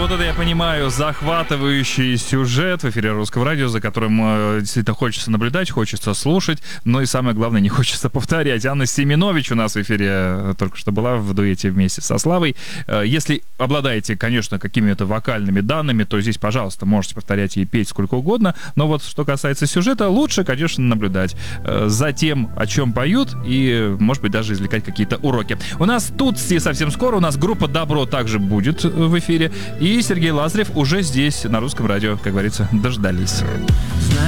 вот это я понимаю, захватывающий сюжет в эфире Русского радио, за которым действительно хочется наблюдать, хочется слушать, но и самое главное, не хочется повторять. Анна Семенович у нас в эфире только что была в дуэте вместе со Славой. Если обладаете, конечно, какими-то вокальными данными, то здесь, пожалуйста, можете повторять и петь сколько угодно, но вот что касается сюжета, лучше, конечно, наблюдать за тем, о чем поют, и, может быть, даже извлекать какие-то уроки. У нас тут совсем скоро, у нас группа «Добро» также будет в эфире, и Сергей Лазарев уже здесь, на Русском радио, как говорится, дождались.